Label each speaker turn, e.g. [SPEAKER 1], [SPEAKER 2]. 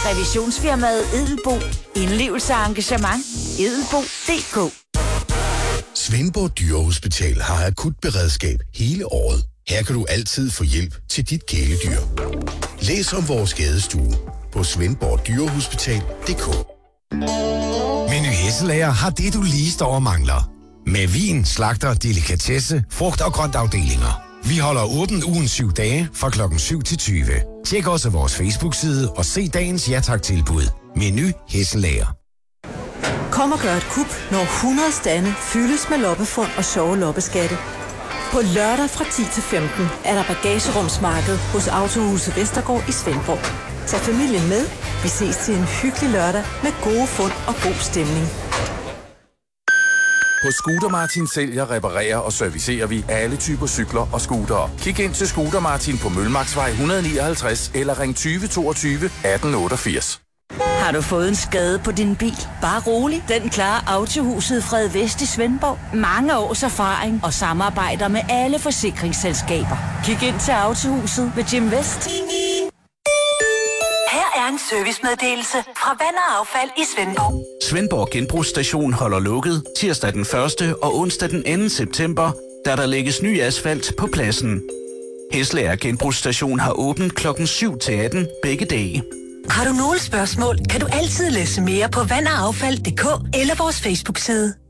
[SPEAKER 1] Revisionsfirmaet Edelbo. Indlevelse og engagement. Edelbo.dk.
[SPEAKER 2] Svendborg Dyrehospital har akutberedskab hele året. Her kan du altid få hjælp til dit kæledyr. Læs om vores skadestue på svendborgdyrehospital.dk.
[SPEAKER 3] Meny Hesselager har det, du lige står og mangler. Med vin, slagter, delikatesse, frugt- og grøntafdelinger. Vi holder åbent ugen 7 dage fra klokken 7 til 20. Tjek også vores Facebook-side og se dagens ja-tak-tilbud. Meny Hesselager.
[SPEAKER 4] Kom og gør et kup, når 100 stande fyldes med loppefund og sjove loppeskatte. På lørdag fra 10 til 15 er der bagagerumsmarked hos Autohuset Vestergaard i Svendborg. Tag familien med. Vi ses til en hyggelig lørdag med gode fund og god stemning.
[SPEAKER 5] Hos Scooter Martin sælger, reparerer og servicerer vi alle typer cykler og scootere. Kig ind til Scooter Martin på Mølmarksvej 159 eller ring 20 22 18 88.
[SPEAKER 1] Har du fået en skade på din bil? Bare rolig. Den klarer Autohuset Fred Vest i Svendborg. Mange års erfaring og samarbejder med alle forsikringsselskaber. Kig ind til Autohuset ved Jim Vest.
[SPEAKER 6] Her er en servicemeddelelse fra Vand og Affald i Svendborg.
[SPEAKER 7] Svendborg Genbrugsstation holder lukket tirsdag den 1. og onsdag den 2. september, da der lægges ny asfalt på pladsen. Hesselager Genbrugsstation har åbent klokken 7 til 18 begge dage.
[SPEAKER 6] Har du nogle spørgsmål, kan du altid læse mere på vandaffald.dk eller vores Facebook-side.